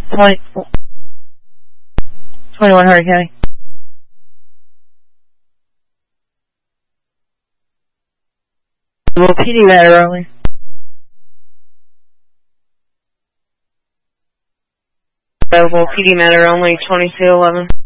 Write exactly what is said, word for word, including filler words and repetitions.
twenty, twenty-one Hardin County. Well, P D matter only. Available P D matter only, twenty-two eleven.